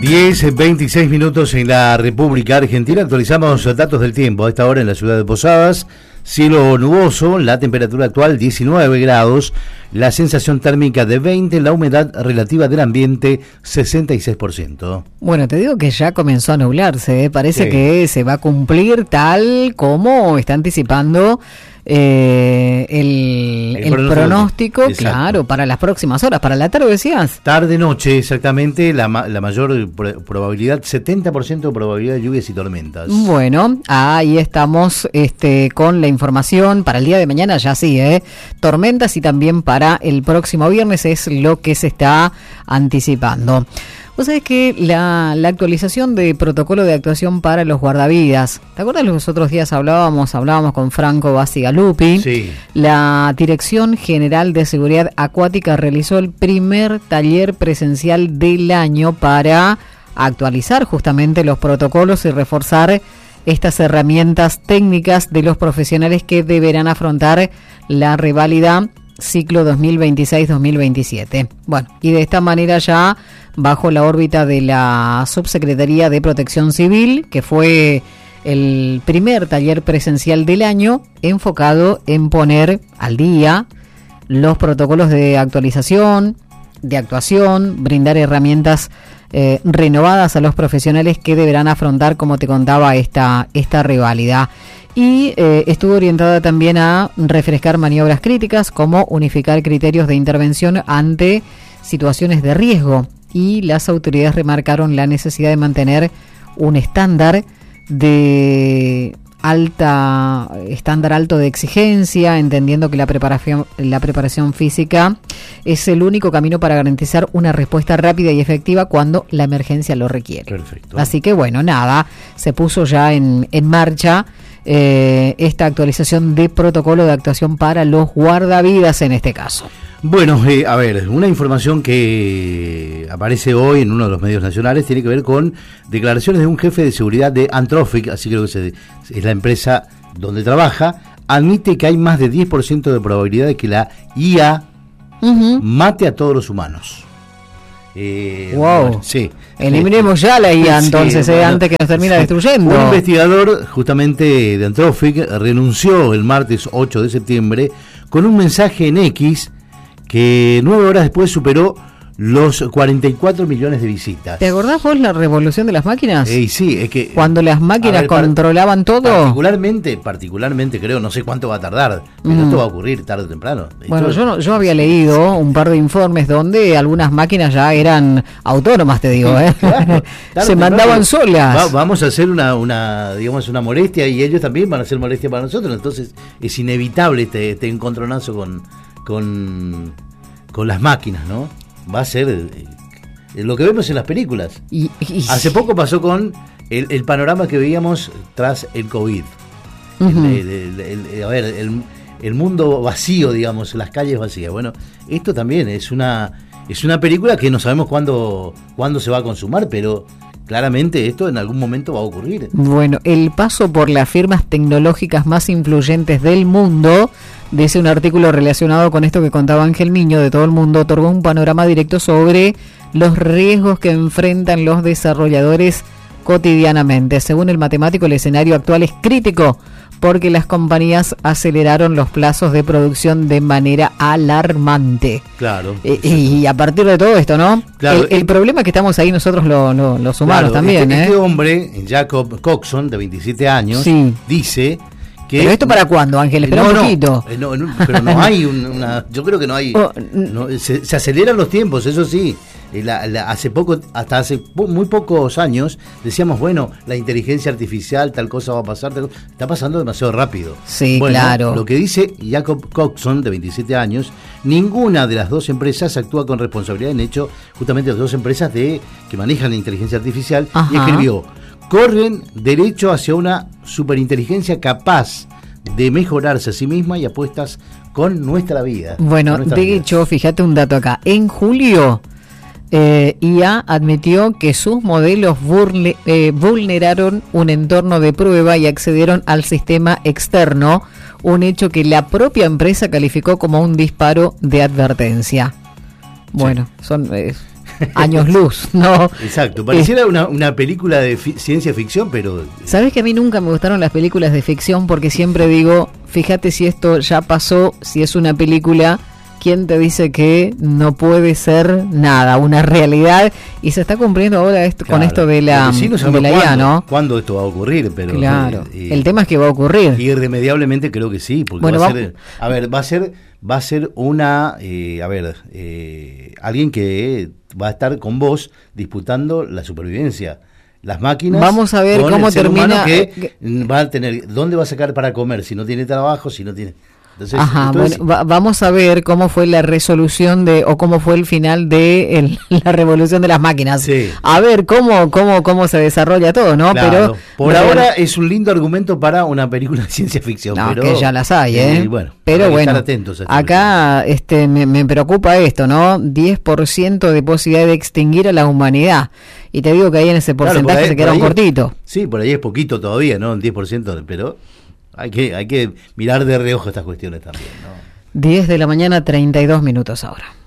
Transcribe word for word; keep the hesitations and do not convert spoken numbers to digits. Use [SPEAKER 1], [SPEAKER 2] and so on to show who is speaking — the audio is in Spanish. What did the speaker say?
[SPEAKER 1] diez, veintiséis minutos en la República Argentina. Actualizamos datos del tiempo. A esta hora en la ciudad de Posadas, cielo nuboso, la temperatura actual diecinueve grados, la sensación térmica de veinte, la humedad relativa del ambiente sesenta y seis por ciento.
[SPEAKER 2] Bueno, te digo que ya comenzó a nublarse, ¿eh? Parece
[SPEAKER 1] Sí.
[SPEAKER 2] que se va a cumplir tal como está anticipando eh, el,
[SPEAKER 1] El
[SPEAKER 2] el
[SPEAKER 1] pronóstico.
[SPEAKER 2] pronóstico,
[SPEAKER 1] Exacto.
[SPEAKER 2] claro, para las próximas horas, para la tarde decías.
[SPEAKER 1] Tarde-noche, exactamente, la, ma- la mayor pro- probabilidad, setenta por ciento de probabilidad de lluvias y tormentas.
[SPEAKER 2] Bueno, ahí estamos este, con la información para el día de mañana, ya sí, ¿eh? Tormentas y también para el próximo viernes es lo que se está anticipando. Vos sabés que la, la actualización de protocolo de actuación para los guardavidas, ¿te acuerdas los otros días hablábamos, hablábamos con Franco Bastigalupi?
[SPEAKER 1] Sí.
[SPEAKER 2] La Dirección General de Seguridad Acuática realizó el primer taller presencial del año para actualizar justamente los protocolos y reforzar estas herramientas técnicas de los profesionales que deberán afrontar la reválida ciclo dos mil veintiséis dos mil veintisiete. Bueno, y de esta manera ya bajo la órbita de la Subsecretaría de Protección Civil, que fue el primer taller presencial del año enfocado en poner al día los protocolos de actualización, de actuación, brindar herramientas eh, renovadas a los profesionales que deberán afrontar, como te contaba, esta, esta reválida. Y eh, estuvo orientada también a refrescar maniobras críticas, como unificar criterios de intervención ante situaciones de riesgo. Y las autoridades remarcaron la necesidad de mantener un estándar de alta estándar alto de exigencia, entendiendo que la preparación la preparación física es el único camino para garantizar una respuesta rápida y efectiva cuando la emergencia lo requiere.
[SPEAKER 1] Perfecto.
[SPEAKER 2] Así que bueno, nada, se puso ya en, en marcha eh, esta actualización de protocolo de actuación para los guardavidas en este caso.
[SPEAKER 1] Bueno, eh, a ver, una información que aparece hoy en uno de los medios nacionales tiene que ver con declaraciones de un jefe de seguridad de Anthropic, así creo que se, es la empresa donde trabaja, admite que hay más de diez por ciento de probabilidad de que la I A
[SPEAKER 2] Uh-huh.
[SPEAKER 1] mate a todos los humanos. Eh,
[SPEAKER 2] Wow.
[SPEAKER 1] bueno, sí.
[SPEAKER 2] Eliminemos ya la I A
[SPEAKER 1] Sí,
[SPEAKER 2] entonces, eh,
[SPEAKER 1] bueno,
[SPEAKER 2] antes que nos termine
[SPEAKER 1] sí.
[SPEAKER 2] destruyendo.
[SPEAKER 1] Un investigador justamente de Anthropic renunció el martes ocho de septiembre con un mensaje en X que nueve horas después superó los cuarenta y cuatro millones de visitas.
[SPEAKER 2] ¿Te acordás vos la revolución de las máquinas?
[SPEAKER 1] Eh, sí, es que
[SPEAKER 2] Cuando las máquinas
[SPEAKER 1] a ver, par-
[SPEAKER 2] controlaban todo.
[SPEAKER 1] Particularmente, particularmente creo, no sé cuánto va a tardar, pero
[SPEAKER 2] Mm.
[SPEAKER 1] esto va a ocurrir tarde o temprano.
[SPEAKER 2] Bueno,
[SPEAKER 1] Esto-
[SPEAKER 2] yo no- yo había leído un par de informes donde algunas máquinas ya eran autónomas, te digo, ¿eh?
[SPEAKER 1] Claro, tarde o
[SPEAKER 2] Se
[SPEAKER 1] temprano
[SPEAKER 2] mandaban solas.
[SPEAKER 1] va- vamos a hacer una, una, digamos, una molestia y ellos también van a hacer molestia para nosotros. Entonces es inevitable este, este encontronazo con, con, con las máquinas, ¿no? Va a ser eh, lo que vemos en las películas.
[SPEAKER 2] Y, y-
[SPEAKER 1] Hace poco pasó con el, el panorama que veíamos tras el COVID.
[SPEAKER 2] Ujú.
[SPEAKER 1] El- el- el- el- a ver, el, el mundo vacío, digamos, las calles vacías. Bueno, esto también es una es una película que no sabemos cuándo, cuándo se va a consumar, pero claramente esto en algún momento va a ocurrir.
[SPEAKER 2] Bueno, el paso por las firmas tecnológicas más influyentes del mundo, dice un artículo relacionado con esto que contaba Ángel Miño de Todo el Mundo, otorgó un panorama directo sobre los riesgos que enfrentan los desarrolladores cotidianamente. Según el matemático, el escenario actual es crítico porque las compañías aceleraron los plazos de producción de manera alarmante.
[SPEAKER 1] Claro.
[SPEAKER 2] Eh, y a partir de todo esto, ¿no?
[SPEAKER 1] Claro,
[SPEAKER 2] el, el
[SPEAKER 1] eh,
[SPEAKER 2] problema es que estamos ahí nosotros lo- lo- los humanos
[SPEAKER 1] Claro,
[SPEAKER 2] también,
[SPEAKER 1] este,
[SPEAKER 2] ¿eh?
[SPEAKER 1] este hombre, Jacob Coxon, de veintisiete años,
[SPEAKER 2] Sí.
[SPEAKER 1] dice que...
[SPEAKER 2] ¿Pero esto para cuándo, Ángel? Espera
[SPEAKER 1] no,
[SPEAKER 2] un
[SPEAKER 1] no,
[SPEAKER 2] poquito.
[SPEAKER 1] eh, no, no, pero no hay un- una... Yo creo que no hay...
[SPEAKER 2] Oh,
[SPEAKER 1] no, se, se aceleran los tiempos, eso sí. Eh, la- la- hace poco, hasta hace po- muy pocos años, decíamos, bueno, la inteligencia artificial, tal cosa va a pasar, tal co- está pasando demasiado rápido.
[SPEAKER 2] Sí,
[SPEAKER 1] Bueno,
[SPEAKER 2] claro.
[SPEAKER 1] Lo que dice Jacob Coxon, de veintisiete años, ninguna de las dos empresas actúa con responsabilidad. En hecho, justamente las dos empresas de que manejan la inteligencia artificial,
[SPEAKER 2] Ajá.
[SPEAKER 1] y escribió, corren derecho hacia una superinteligencia capaz de mejorarse a sí misma y apuestas con nuestra vida.
[SPEAKER 2] Bueno,
[SPEAKER 1] con nuestras
[SPEAKER 2] de
[SPEAKER 1] vidas.
[SPEAKER 2] hecho, fíjate un dato acá. En julio, eh, I A admitió que sus modelos burle- eh, vulneraron un entorno de prueba y accedieron al sistema externo, un hecho que la propia empresa calificó como un disparo de advertencia. Bueno, son... eh, años luz, ¿no?
[SPEAKER 1] Exacto, pareciera una, una película de fi- ciencia ficción, pero...
[SPEAKER 2] ¿Sabes que a mí nunca me gustaron las películas de ficción? Porque siempre digo, fíjate si esto ya pasó, si es una película... ¿Quién te dice que no puede ser nada, una realidad? Y se está cumpliendo ahora esto, claro, con esto de la,
[SPEAKER 1] sí, no
[SPEAKER 2] de la I A, ¿no?
[SPEAKER 1] ¿Cuándo esto va a ocurrir? Pero
[SPEAKER 2] claro,
[SPEAKER 1] eh,
[SPEAKER 2] el tema es que va a ocurrir.
[SPEAKER 1] Irremediablemente creo que sí, porque
[SPEAKER 2] bueno,
[SPEAKER 1] va a
[SPEAKER 2] va...
[SPEAKER 1] ser, a ver, va a ser, va a ser una, eh, a ver, eh, alguien que va a estar con vos disputando la supervivencia. Las máquinas.
[SPEAKER 2] Vamos a ver cómo termina.
[SPEAKER 1] Que va a tener, ¿dónde va a sacar para comer? Si no tiene trabajo, si no tiene. Entonces,
[SPEAKER 2] Ajá,
[SPEAKER 1] entonces,
[SPEAKER 2] bueno, va, vamos a ver cómo fue la resolución de, o cómo fue el final de el, la revolución de las máquinas.
[SPEAKER 1] Sí.
[SPEAKER 2] A ver cómo, cómo, cómo se desarrolla todo, ¿no?
[SPEAKER 1] Claro,
[SPEAKER 2] pero
[SPEAKER 1] por
[SPEAKER 2] pero,
[SPEAKER 1] ahora es un lindo argumento para una película de ciencia ficción.
[SPEAKER 2] No,
[SPEAKER 1] pero,
[SPEAKER 2] que ya las hay, ¿eh?
[SPEAKER 1] eh bueno,
[SPEAKER 2] pero
[SPEAKER 1] hay que
[SPEAKER 2] bueno,
[SPEAKER 1] estar atentos a esta
[SPEAKER 2] acá este, me, me preocupa esto, ¿no? diez por ciento de posibilidad de extinguir a la humanidad. Y te digo que ahí en ese porcentaje
[SPEAKER 1] claro, ahí,
[SPEAKER 2] se quedaron cortitos.
[SPEAKER 1] Sí, por ahí es poquito todavía, ¿no? Un diez por ciento, pero hay que, hay que mirar de reojo estas cuestiones también, ¿no?
[SPEAKER 2] diez de la mañana, treinta y dos minutos ahora.